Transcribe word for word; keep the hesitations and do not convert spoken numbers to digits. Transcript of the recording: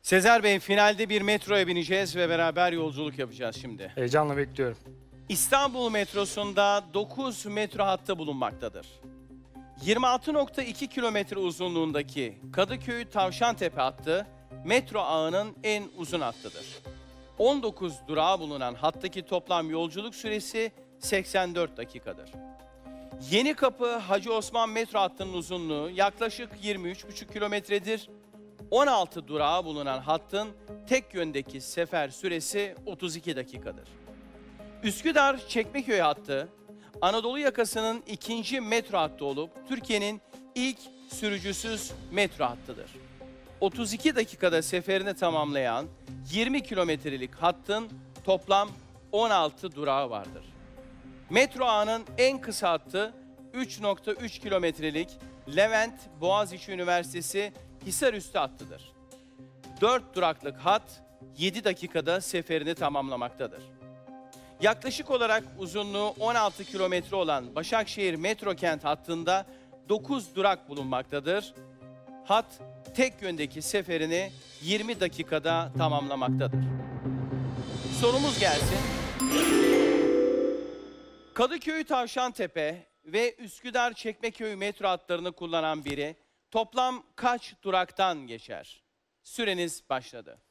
Sezer Bey, finalde bir metroya bineceğiz ve beraber yolculuk yapacağız şimdi. Heyecanla bekliyorum. İstanbul metrosunda dokuz metro hattı bulunmaktadır. yirmi altı nokta iki kilometre uzunluğundaki Kadıköy-Tavşantepe hattı metro ağının en uzun hattıdır. on dokuz durağı bulunan hattaki toplam yolculuk süresi seksen dört dakikadır. Yenikapı Hacı Osman metro hattının uzunluğu yaklaşık yirmi üç buçuk kilometredir. on altı durağı bulunan hattın tek yöndeki sefer süresi otuz iki dakikadır. Üsküdar-Çekmeköy hattı, Anadolu yakasının ikinci metro hattı olup Türkiye'nin ilk sürücüsüz metro hattıdır. otuz iki dakikada seferini tamamlayan yirmi kilometrelik hattın toplam on altı durağı vardır. Metro ağının en kısa hattı üç nokta üç kilometrelik Levent Boğaziçi Üniversitesi Hisarüstü hattıdır. dört duraklık hat yedi dakikada seferini tamamlamaktadır. Yaklaşık olarak uzunluğu on altı kilometre olan Başakşehir Metro Kent hattında dokuz durak bulunmaktadır. Hat tek yöndeki seferini yirmi dakikada tamamlamaktadır. Sorumuz gelsin. Kadıköy-Tavşantepe ve Üsküdar-Çekmeköy metro hatlarını kullanan biri toplam kaç duraktan geçer? Süreniz başladı.